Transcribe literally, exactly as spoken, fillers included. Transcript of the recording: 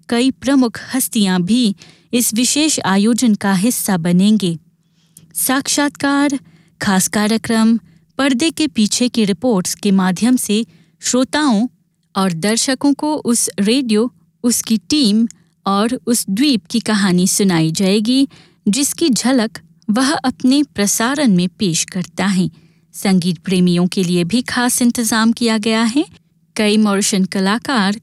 कई प्रमुख हस्तियां भी इस विशेष आयोजन का हिस्सा बनेंगे। साक्षात्कार, खास कार्यक्रम, पर्दे के पीछे की रिपोर्ट्स के माध्यम से श्रोताओं और दर्शकों को उस रेडियो, उसकी टीम और उस द्वीप की कहानी सुनाई जाएगी जिसकी झलक वह अपने प्रसारण में पेश करता है। संगीत प्रेमियों के लिए भी खास इंतजाम किया गया है। कई मॉरिशन कलाकार